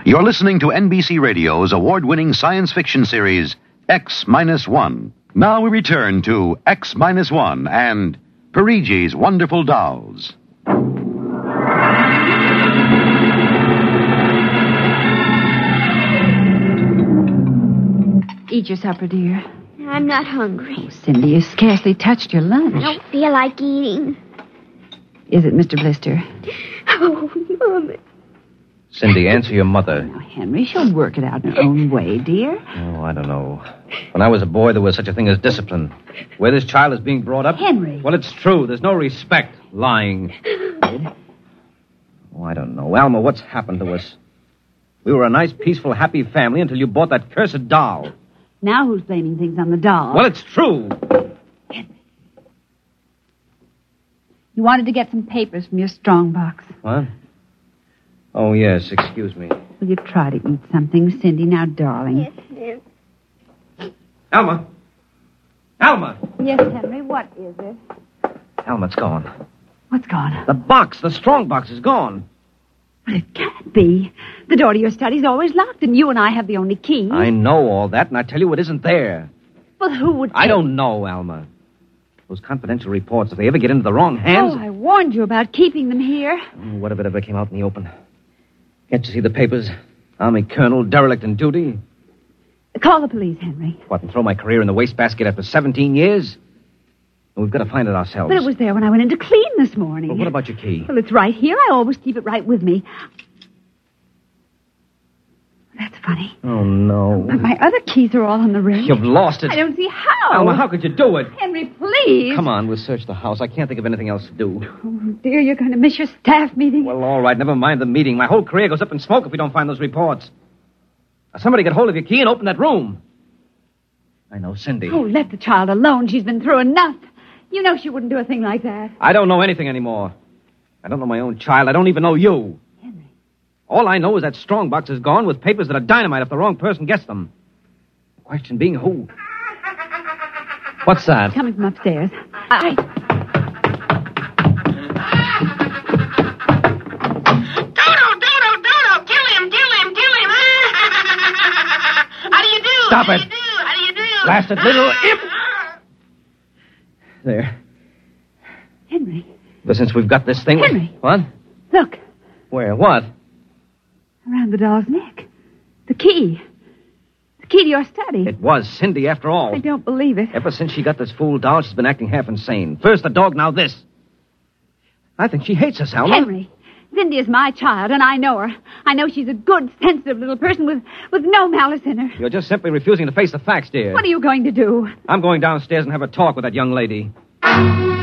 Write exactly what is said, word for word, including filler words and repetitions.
You're listening to N B C Radio's award-winning science fiction series, X Minus One. Now we return to X Minus One and Perigi's Wonderful Dolls. Eat your supper, dear. I'm not hungry. Oh, Cindy, you scarcely touched your lunch. I don't feel like eating. Is it Mister Blister? Oh, Mama. Cindy, answer your mother. Now, Henry, she'll work it out in her own way, dear. Oh, I don't know. When I was a boy, there was such a thing as discipline. Where this child is being brought up... Henry. Well, it's true. There's no respect. Lying. Oh, I don't know. Alma, what's happened to us? We were a nice, peaceful, happy family until you bought that cursed doll. Now who's blaming things on the doll? Well, it's true. Henry. You wanted to get some papers from your strong box. What? Oh, yes. Excuse me. Will you try to eat something, Cindy? Now, darling. Yes, ma'am. Alma. Alma. Yes, Henry, what is it? Alma, it's gone. What's gone? The box, the strong box is gone. But it can't be. The door to your study's always locked, and you and I have the only key. I know all that, and I tell you it isn't there. Well, who would... I don't know, Alma. Those confidential reports, if they ever get into the wrong hands... Oh, I warned you about keeping them here. Oh, what if it ever came out in the open? Can't you see the papers? Army colonel, derelict in duty. Call the police, Henry. What, and throw my career in the wastebasket after seventeen years? Well, we've got to find it ourselves. But it was there when I went in to clean this morning. Well, what about your key? Well, it's right here. I always keep it right with me. That's funny. Oh, no. But my other keys are all on the ring. You've lost it. I don't see how. Alma, how could you do it? Henry, please. Come on, we'll search the house. I can't think of anything else to do. Oh, dear, you're going to miss your staff meeting. Well, all right, never mind the meeting. My whole career goes up in smoke if we don't find those reports. Now, somebody get hold of your key and open that room. I know, Cindy. Oh, let the child alone. She's been through enough. You know she wouldn't do a thing like that. I don't know anything anymore. I don't know my own child. I don't even know you. Henry. All I know is that strong box is gone with papers that are dynamite if the wrong person gets them. The question being who? What's that? Coming from upstairs. I... Dodo, Dodo, Dodo! Kill him, kill him, kill him! How do you do? Stop How it. do you do? How do you do? Blasted little imp! There. Henry. But since we've got this thing... Henry. What? Look. Where? What? Around the doll's neck. The key. The key to your study. It was Cindy, after all. I don't believe it. Ever since she got this fool doll, she's been acting half insane. First the dog, now this. I think she hates us, Alma. Henry. Cindy is my child, and I know her. I know she's a good, sensitive little person with, with no malice in her. You're just simply refusing to face the facts, dear. What are you going to do? I'm going downstairs and have a talk with that young lady.